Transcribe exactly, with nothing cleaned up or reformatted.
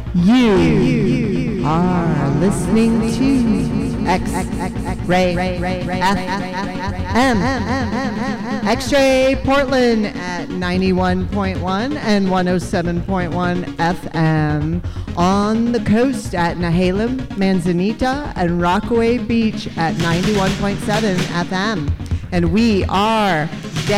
You are listening to X-Ray F M, X-Ray Portland at ninety-one point one and one oh seven point one F M. On the coast at Nehalem, Manzanita, and Rockaway Beach at ninety-one point seven F M. And we are